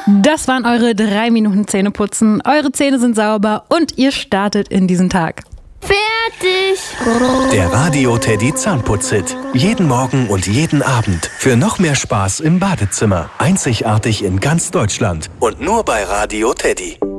Das waren eure 3 Minuten Zähneputzen. Eure Zähne sind sauber und ihr startet in diesen Tag. Fertig! Der Radio Teddy Zahnputz-Hit. Jeden Morgen und jeden Abend. Für noch mehr Spaß im Badezimmer. Einzigartig in ganz Deutschland. Und nur bei Radio Teddy.